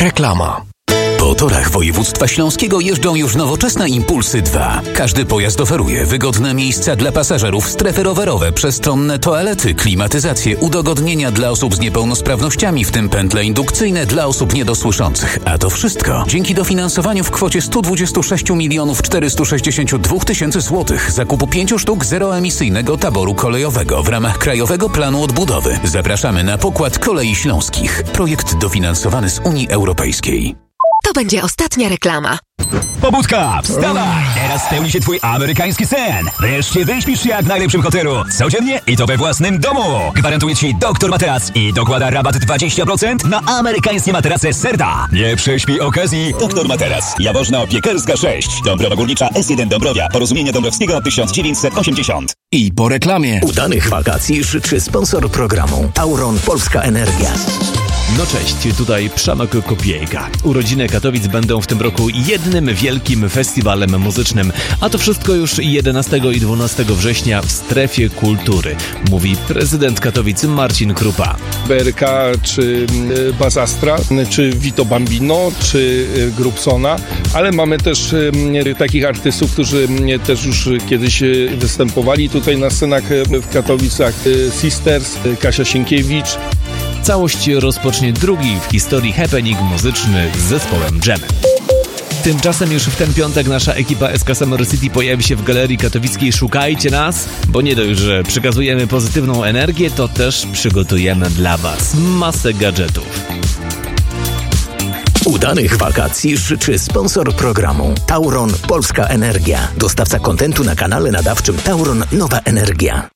Reklama. Po torach województwa śląskiego jeżdżą już nowoczesne Impulsy 2. Każdy pojazd oferuje wygodne miejsca dla pasażerów, strefy rowerowe, przestronne toalety, klimatyzację, udogodnienia dla osób z niepełnosprawnościami, w tym pętle indukcyjne dla osób niedosłyszących. A to wszystko dzięki dofinansowaniu w kwocie 126 462 000 złotych zakupu 5 sztuk zeroemisyjnego taboru kolejowego w ramach Krajowego Planu Odbudowy. Zapraszamy na pokład Kolei Śląskich. Projekt dofinansowany z Unii Europejskiej. To będzie ostatnia reklama. Pobudka, wstawaj! Teraz spełni się twój amerykański sen. Wreszcie wyśpisz się jak w najlepszym hotelu. Codziennie i to we własnym domu. Gwarantuje ci Dr Materac i dokłada rabat 20% na amerykańskie materace Serta. Nie prześpij okazji. Dr Materac. Jaworzna Piekarska 6. Dąbrowa Górnicza S1 Dąbrowia. Porozumienia Dąbrowskiego 1980. I po reklamie. Udanych wakacji życzy sponsor programu Tauron Polska Energia. No cześć, tutaj Przemek Kopiejka. Urodziny Katowic będą w tym roku jednym wielkim festiwalem muzycznym, a to wszystko już 11 i 12 września w Strefie Kultury, mówi prezydent Katowic Marcin Krupa. BRK, czy Bazastra, czy Vito Bambino, czy Grubsona, ale mamy też takich artystów, którzy też już kiedyś występowali tutaj na scenach w Katowicach. Sisters, Kasia Sienkiewicz. Całość rozpocznie drugi w historii happening muzyczny z zespołem Jam. Tymczasem już w ten piątek nasza ekipa SK Summer City pojawi się w Galerii Katowickiej. Szukajcie nas, bo nie dość, że przekazujemy pozytywną energię, to też przygotujemy dla Was masę gadżetów. Udanych wakacji życzy sponsor programu Tauron Polska Energia. Dostawca kontentu na kanale nadawczym Tauron Nowa Energia.